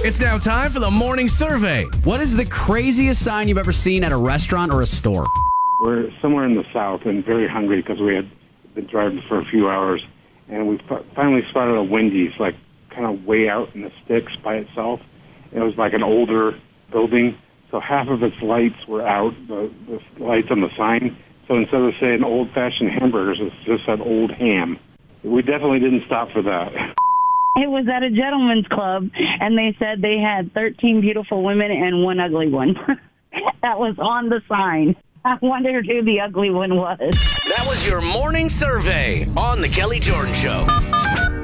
It's now time for the morning survey. What is the craziest sign you've ever seen at a restaurant or a store? We're somewhere in the south and very hungry because we had been driving for a few hours. And we finally spotted a Wendy's, like kind of way out in the sticks by itself. And it was like an older building. So half of its lights were out, the lights on the sign. So instead of saying old-fashioned hamburgers, it just said old ham. We definitely didn't stop for that. It was at a gentleman's club, and they said they had 13 beautiful women and one ugly one. That was on the sign. I wondered who the ugly one was. That was your morning survey on The Kelly Jordan Show.